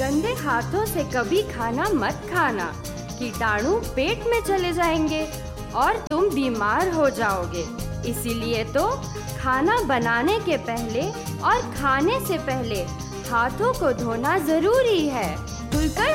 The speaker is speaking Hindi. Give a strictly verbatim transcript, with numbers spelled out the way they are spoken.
गंदे हाथों से कभी खाना मत खाना, कीटाणु पेट में चले जाएंगे और तुम बीमार हो जाओगे। इसीलिए तो खाना बनाने के पहले और खाने से पहले हाथों को धोना जरूरी है। धुलकर